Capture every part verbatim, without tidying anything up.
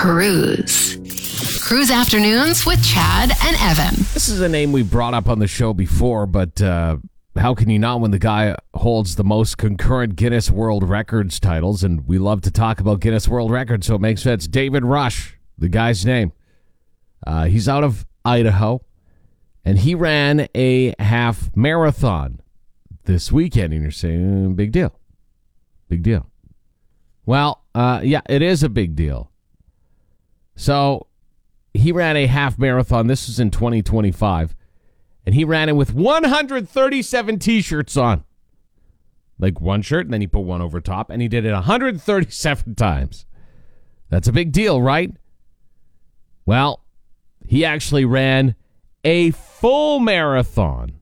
Cruise. Cruise Afternoons with Chad and Evan. This is a name we brought up on the show before, but uh, how can you not when the guy holds the most concurrent Guinness World Records titles? And we love to talk about Guinness World Records, so it makes sense. David Rush, the guy's name. Uh, he's out of Idaho, and he ran a half marathon this weekend. And you're saying, big deal. Big deal. Well, uh, yeah, it is a big deal. So he ran a half marathon. This was in twenty twenty-five. And he ran it with one hundred thirty-seven T-shirts on. Like one shirt, and then he put one over top. And he did it one hundred thirty-seven times. That's a big deal, right? Well, he actually ran a full marathon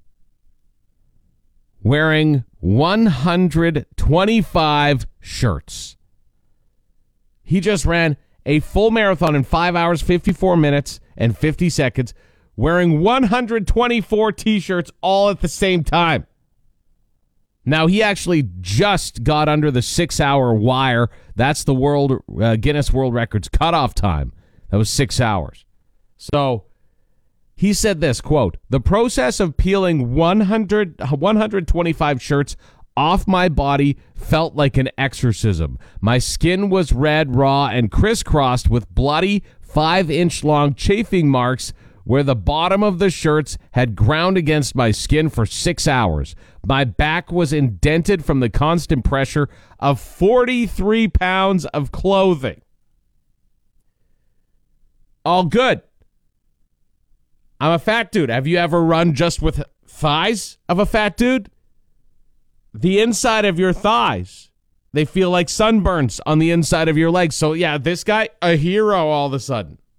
wearing one hundred twenty-five shirts. He just ran a full marathon in five hours, fifty-four minutes, and fifty seconds, wearing one hundred twenty-four T-shirts all at the same time. Now, he actually just got under the six-hour wire. That's the world uh, Guinness World Records cutoff time. That was six hours. So he said this, quote, "The process of peeling one hundred, one hundred twenty-five shirts off my body felt like an exorcism. My skin was red, raw, and crisscrossed with bloody five-inch long chafing marks where the bottom of the shirts had ground against my skin for six hours. My back was indented from the constant pressure of forty-three pounds of clothing." All good. I'm a fat dude. Have you ever run just with thighs of a fat dude? The inside of your thighs, they feel like sunburns on the inside of your legs. So, yeah, this guy, a hero all of a sudden.